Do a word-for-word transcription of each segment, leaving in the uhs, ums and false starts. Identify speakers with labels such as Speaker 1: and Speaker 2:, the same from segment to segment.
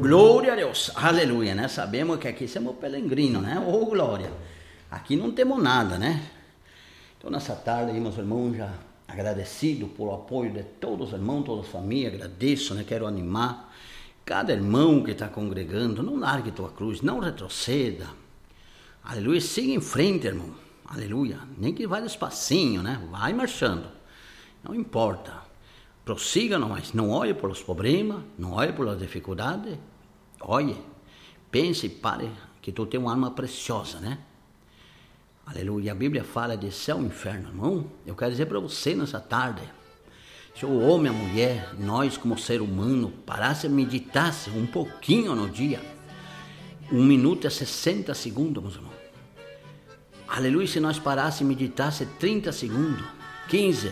Speaker 1: glória a Deus, aleluia, né? Sabemos que aqui somos peregrinos, né? Oh, glória. Aqui não temos nada, né? Então, nessa tarde, meus irmãos, já agradecido pelo apoio de todos os irmãos, toda a família, agradeço, né? Quero animar cada irmão que está congregando, não largue tua cruz, não retroceda, aleluia, siga em frente, irmão, aleluia, nem que vá despacinho, né? Vai marchando, não importa, prossiga mais, não olhe pelos problemas, não olhe pelas dificuldades, olhe, pense e pare, que tu tem uma alma preciosa, né? Aleluia, a Bíblia fala de céu e inferno, irmão. Eu quero dizer para você nessa tarde, se o homem, a mulher, nós como ser humano, parasse e meditasse um pouquinho no dia, um minuto é sessenta segundos, meus irmãos. Aleluia, se nós parássemos e meditasse trinta segundos, quinze,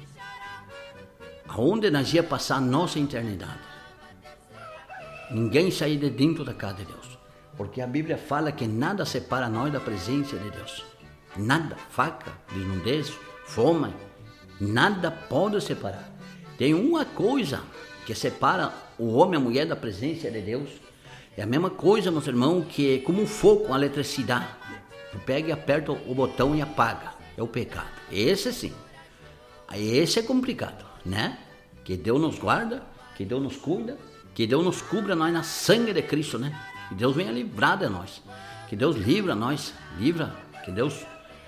Speaker 1: aonde nós ia passar a nossa eternidade? Ninguém sair de dentro da casa de Deus, porque a Bíblia fala que nada separa nós da presença de Deus. Nada, faca, desnudez, fome, nada pode separar. Tem uma coisa que separa o homem e a mulher da presença de Deus. É a mesma coisa, meus irmãos, que é como um fogo, uma eletricidade. Tu pega e aperta o botão e apaga. É o pecado. Esse sim. Esse é complicado, né? Que Deus nos guarda, que Deus nos cuida, que Deus nos cubra nós na sangue de Cristo, né? Que Deus venha livrar de nós. Que Deus livra nós, livra, que Deus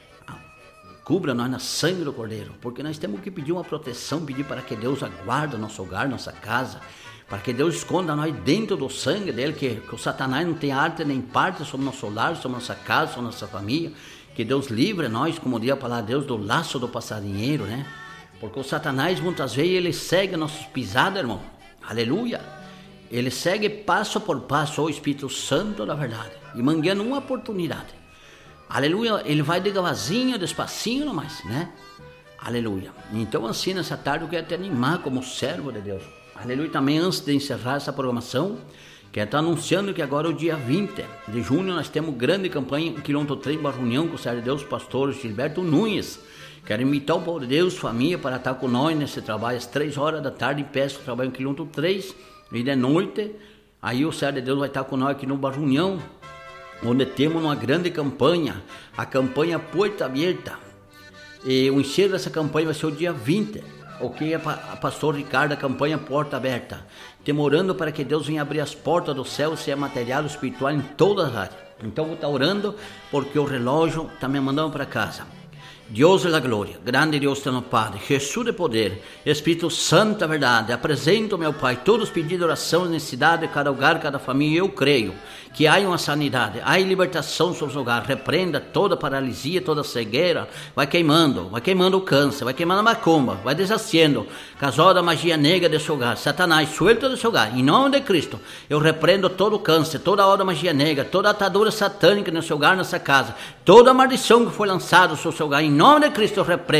Speaker 1: cubra nós na sangue do Cordeiro, porque nós temos que pedir uma proteção, pedir para que Deus aguarde nosso hogar, nossa casa, para que Deus esconda nós dentro do sangue dele, que, que o Satanás não tenha arte nem parte sobre nosso lar, sobre nossa casa, sobre nossa família, que Deus livre nós, como diz a palavra de Deus, do laço do passarinheiro, né? Porque o Satanás muitas vezes ele segue nossas pisadas, irmão, aleluia, ele segue passo por passo o Espírito Santo da verdade, e mangueando uma oportunidade. Aleluia, ele vai devagarzinho, despacinho, não mais, né? Aleluia. Então, assim, nessa tarde eu quero te animar como servo de Deus. Aleluia. Também, antes de encerrar essa programação, quero estar anunciando que agora, o dia vinte de junho, nós temos grande campanha em quilômetro três, uma reunião com o servo de Deus, pastor Gilberto Nunes. Quero invitar o povo de Deus, família, para estar com nós nesse trabalho, às três horas da tarde, em Pesca, trabalho em quilômetro três, e de noite, aí o servo de Deus vai estar com nós aqui numa reunião, onde temos uma grande campanha, a campanha Porta Aberta, e o encerro dessa campanha vai ser o dia vinte, ok, a pastor Ricardo, a campanha Porta Aberta, temorando para que Deus venha abrir as portas do céu, e seja material espiritual em todas as áreas. Então vou estar orando, porque o relógio está me mandando para casa. Deus da glória, grande Deus teu Padre, Jesus de poder, Espírito Santo da verdade, apresento, meu Pai, todos os pedidos de oração, necessidade de cada lugar, cada família, eu creio que há uma sanidade, há libertação sobre os lugares, repreenda toda paralisia, toda cegueira, vai queimando, vai queimando o câncer, vai queimando a macumba, vai desacendo, casal da magia negra desse lugar, Satanás, suelta desse lugar, em nome de Cristo, eu repreendo todo o câncer, toda a hora da magia negra, toda a atadura satânica nesse lugar, nessa casa, toda a maldição que foi lançada sobre o seu lugar, em nome de Cristo eu repreendo.